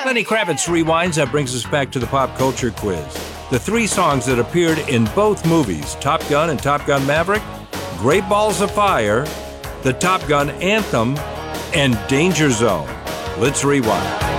Lenny Kravitz Rewinds, that brings us back to the pop culture quiz. The 3 songs that appeared in both movies, Top Gun and Top Gun Maverick, Great Balls of Fire, the Top Gun Anthem, and Danger Zone. Let's rewind.